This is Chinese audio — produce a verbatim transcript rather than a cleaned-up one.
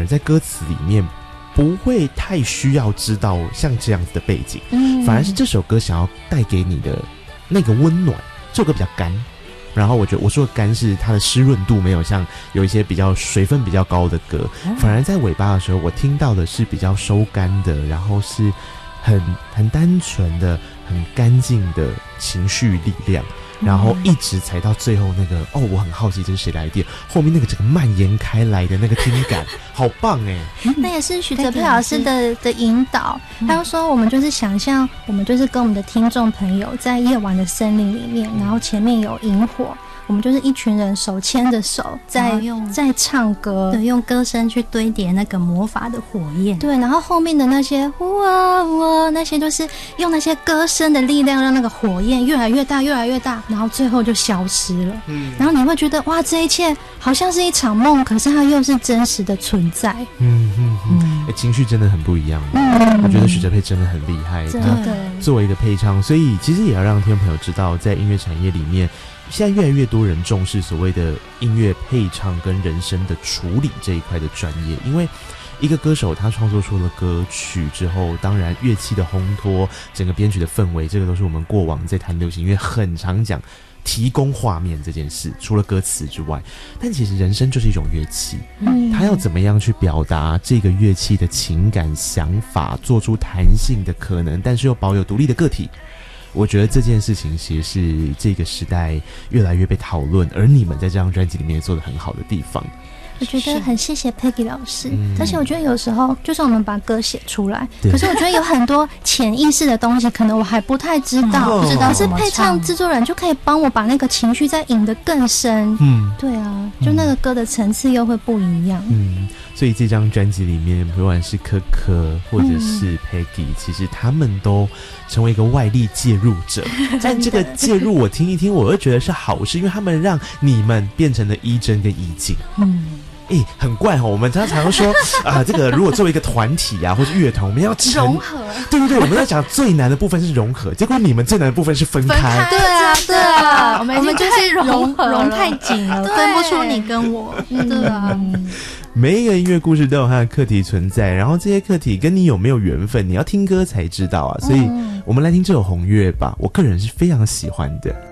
而在歌词里面不会太需要知道像这样子的背景，嗯，反而是这首歌想要带给你的那个温暖。这首歌比较干，然后我觉得我说的干是它的湿润度没有像有一些比较水分比较高的歌，反而在尾巴的时候我听到的是比较收干的，然后是很很单纯的很干净的情绪力量，然后一直踩到最后那个哦，我很好奇这是谁来的，后面那个整个蔓延开来的那个听感好棒哎、 嗯！那也是许哲佩老师的的引导，他就说我们就是想象我们就是跟我们的听众朋友在夜晚的森林里面，然后前面有萤火，我们就是一群人手牵着手在在唱歌， 对，用歌声去堆叠那个魔法的火焰， 对，然后后面的那些哇哇那些就是用那些歌声的力量让那个火焰越来越大越来越大，然后最后就消失了，嗯，然后你会觉得哇，这一切好像是一场梦，可是它又是真实的存在， 嗯嗯嗯、欸，情绪真的很不一样，嗯，我觉得许哲佩真的很厉害， 真的作为一个配唱，所以其实也要让听众朋友知道，在音乐产业里面现在越来越多人重视所谓的音乐配唱跟人声的处理这一块的专业，因为一个歌手他创作出了歌曲之后，当然乐器的烘托，整个编曲的氛围，这个都是我们过往在谈流行音乐很常讲提供画面这件事，除了歌词之外，但其实人声就是一种乐器，嗯，他要怎么样去表达这个乐器的情感想法，做出弹性的可能，但是又保有独立的个体，我觉得这件事情其实是这个时代越来越被讨论，而你们在这张专辑里面也做得很好的地方。 我觉得很谢谢 Peggy 老师、嗯、而且我觉得有时候就算我们把歌写出来，可是我觉得有很多潜意识的东西可能我还不太知道、嗯、不知道是配唱制作人就可以帮我把那个情绪再引得更深，嗯，对啊，就那个歌的层次又会不一样， 嗯，所以这张专辑里面不管是柯柯或者是 Peggy、嗯、其实他们都成为一个外力介入者但这个介入我听一听我会觉得是好事，因为他们让你们变成了一真跟一静，嗯，欸，很怪哦，我们常常说啊，这个如果作为一个团体啊，或是乐团，我们要融合， 对对对，我们在讲最难的部分是融合，结果你们最难的部分是分开，分开对啊对啊， 我们我们就是融融太紧了，分不出你跟我，对啊。 每一个音乐故事都有它的课题存在，然后这些课题跟你有没有缘分，你要听歌才知道啊。所以我们来听这首《红月》吧，我个人是非常喜欢的。